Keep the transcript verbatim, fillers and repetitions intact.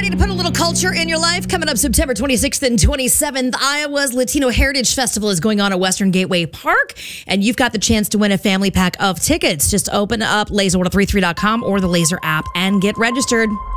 ready to put a little culture in your life? Coming up September twenty-sixth and twenty-seventh, Iowa's Latino Heritage Festival is going on at Western Gateway Park, and you've got the chance to win a family pack of tickets. Just open up laser one oh three three dot com or the Laser app and get registered.